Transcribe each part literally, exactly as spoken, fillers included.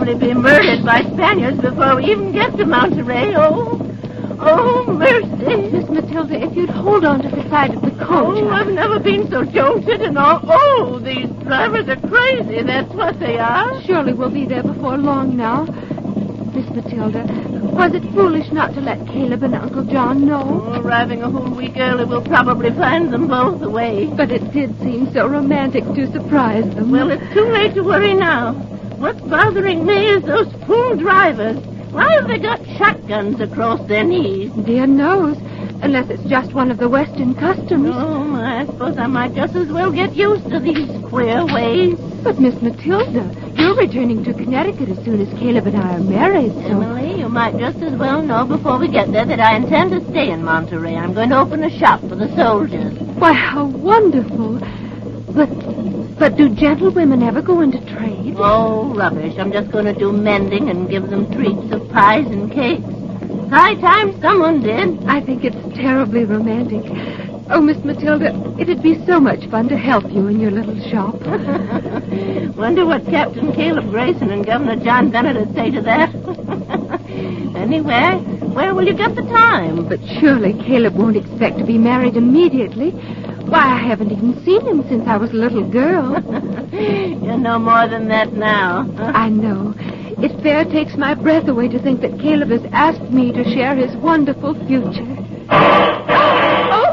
probably be murdered by Spaniards before we even get to Monterey. Oh, oh, mercy. Miss Matilda, if you'd hold on to the side of the coach. Oh, I've never been so jolted and all. Oh, these drivers are crazy. That's what they are. Surely we'll be there before long now. Miss Matilda, was it foolish not to let Caleb and Uncle John know? Oh, arriving a whole week early, we'll probably find them both away. But it did seem so romantic to surprise them. Well, it's too late to worry now. What's bothering me is those fool drivers. Why have they got shotguns across their knees? Dear knows. Unless it's just one of the Western customs. Oh, I suppose I might just as well get used to these queer ways. But, Miss Matilda, you're returning to Connecticut as soon as Caleb and I are married, so... Emily, you might just as well know before we get there that I intend to stay in Monterey. I'm going to open a shop for the soldiers. Why, how wonderful. But, but do gentlewomen ever go into trade? Oh, rubbish. I'm just going to do mending and give them treats of pies and cakes. High time someone did. I think it's terribly romantic. Oh, Miss Matilda, it'd be so much fun to help you in your little shop. Wonder what Captain Caleb Grayson and Governor John Bennett would say to that. Anyway, where will you get the time? But surely Caleb won't expect to be married immediately. Why, I haven't even seen him since I was a little girl. You know more than that now. I know. It fair takes my breath away to think that Caleb has asked me to share his wonderful future. Oh,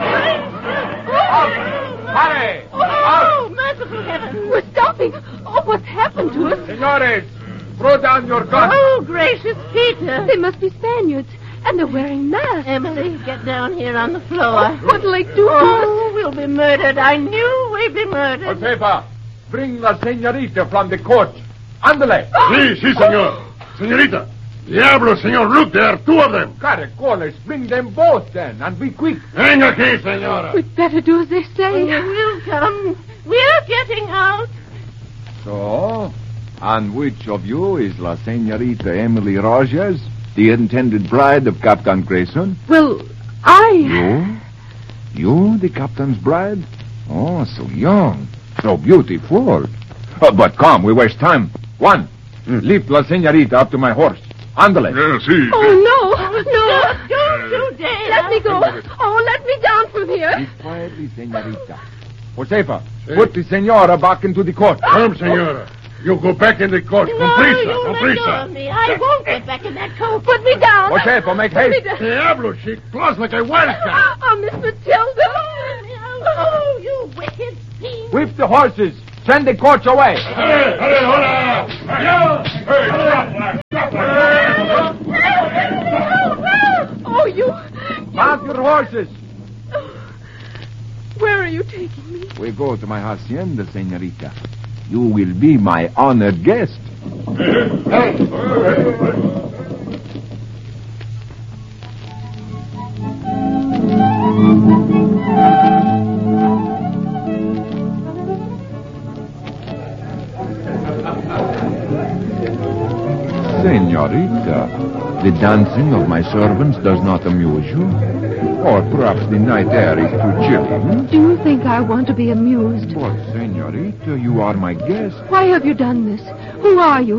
Hurry! Oh, merciful heaven. We're stopping. Oh, what's happened to us? Senores, throw down your guns. Oh, gracious Peter. They must be Spaniards, and they're wearing masks. Emily, get down here on the floor. What'll they do to Oh, us? we'll be murdered. I knew we'd be murdered. Josefa, bring la señorita from the coach. Ándale. Sí, sí, señor. Señorita. Diablo, señor. Look, there are two of them. Caracoles, bring them both then, and be quick. Venga aquí, señora. We'd better do as they say. We'll come. We're getting out. So, and which of you is La Señorita Emily Rogers, the intended bride of Captain Grayson? Well, I... You? You, the captain's bride? Oh, so young, so beautiful. Oh, but come, we waste time. One, mm. lift La Señorita up to my horse. Ándale. Yeah, sí. Oh, no, no. Don't you dare. Let me go. Oh, let me down from here. Be quietly, Señorita. Josefa, put the señora back into the coach. Come, señora. You go back in the coach. No, Con prisa, you con let go of prisa. me. I won't get back in that coat. Put me down. Josefa, make Put me haste. down. Diablo, she claws like a wildcat. Oh, Miss Matilda. Oh, you wicked fiend. Whip the horses. Send the coach away. Hurry, hurry, hola. Hey, stop, stop. Oh, you... Mount your horses. Where are you taking me? We go to my hacienda, señorita. You will be my honored guest. Señorita, the dancing of my servants does not amuse you? Or perhaps the night air is too chilly? Do you think I want to be amused? But, señorita, you are my guest. Why have you done this? Who are you?